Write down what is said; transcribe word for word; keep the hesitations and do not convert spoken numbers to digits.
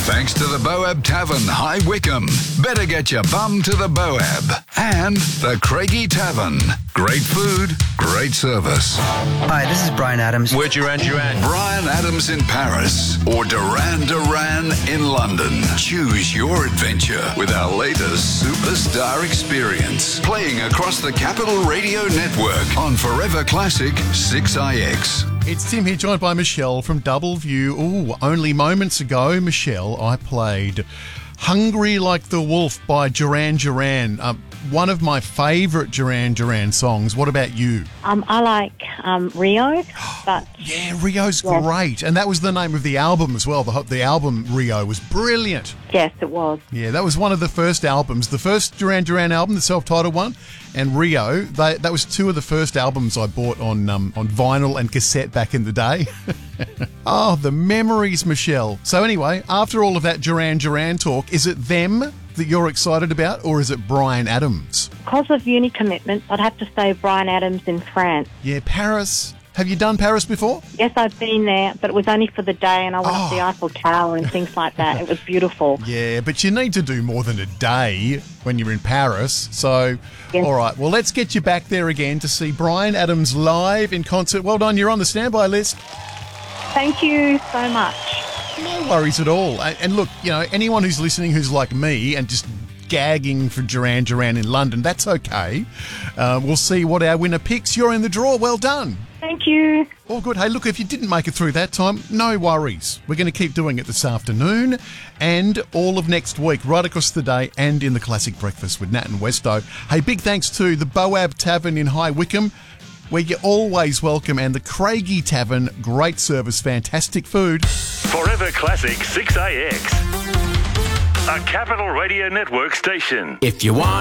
Thanks to the Boab Tavern, High Wycombe. Better get your bum to the Boab. And the Craigie Tavern. Great food, great service. Hi, this is Brian Adams. We're Duran Duran. Brian Adams in Paris or Duran Duran in London. Choose your adventure with our latest superstar experience. Playing across the Capital Radio Network on Forever Classic six I X. It's Tim here, joined by Michelle from Double View. Ooh, only moments ago, Michelle, I played Hungry Like the Wolf by Duran Duran. Um, one of my favourite Duran Duran songs. What about you? Um, I like um, Rio, but... Yeah, Rio's Yes. great. And that was the name of the album as well. The, the album Rio was brilliant. Yes, it was. Yeah, that was one of the first albums. The first Duran Duran album, the self-titled one, and Rio, they, that was two of the first albums I bought on um, on vinyl and cassette back in the day. Oh, the memories, Michelle. So anyway, after all of that Duran Duran talk, is it them that you're excited about, or is it Brian Adams? Because of uni commitments, I'd have to say Brian Adams in France. Yeah, Paris. Have you done Paris before? Yes, I've been there, but it was only for the day, and I went Oh. up the Eiffel Tower and things like that. It was beautiful. Yeah, but you need to do more than a day when you're in Paris. So, Yes. all right, well, let's get you back there again to see Brian Adams live in concert. Well done, you're on the standby list. Thank you so much. No worries at all. And and look, you know, anyone who's listening who's like me and just gagging for Duran Duran in London, that's okay. Uh, we'll see what our winner picks. You're in the draw. Well done. Thank you. All good. Hey, look, if you didn't make it through that time, no worries. We're going to keep doing it this afternoon and all of next week, right across the day and in the Classic Breakfast with Nat and Westo. Hey, big thanks to the Boab Tavern in High Wycombe, where you're always welcome, and the Craigie Tavern, great service, fantastic food. Forever Classic six A X. A Capital Radio Network station. If you want